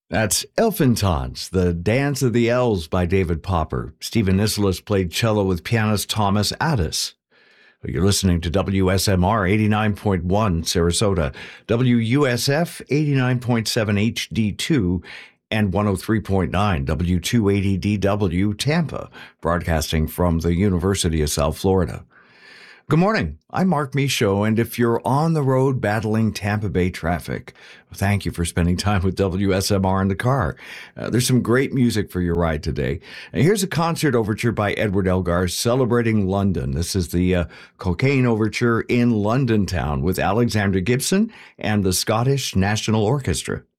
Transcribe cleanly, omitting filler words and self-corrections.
That's Elfintons, The Dance of the Elves by David Popper. Stephen Nisselis played cello with pianist Thomas Addis. You're listening to WSMR 89.1 Sarasota, WUSF 89.7 HD2, and 103.9 W280DW Tampa, broadcasting from the University of South Florida. Good morning. I'm Mark Michaud, and if you're on the road battling Tampa Bay traffic, thank you for spending time with WSMR in the car. There's some great music for your ride today. And here's a concert overture by Edward Elgar celebrating London. This is the Cocaine Overture in London Town with Alexander Gibson and the Scottish National Orchestra.